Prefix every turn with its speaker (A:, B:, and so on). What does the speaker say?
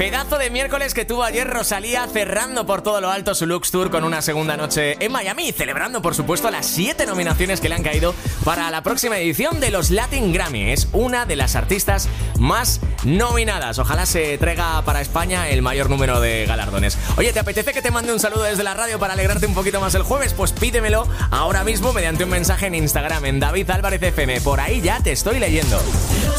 A: Pedazo de miércoles que tuvo ayer Rosalía, cerrando por todo lo alto su Lux Tour con una segunda noche en Miami y celebrando, por supuesto, las 7 nominaciones que le han caído para la próxima edición de los Latin Grammy. Es una de las artistas más nominadas. Ojalá se traiga para España el mayor número de galardones. Oye, ¿te apetece que te mande un saludo desde la radio para alegrarte un poquito más el jueves? Pues pídemelo ahora mismo mediante un mensaje en Instagram, en David Álvarez FM. Por ahí ya te estoy leyendo.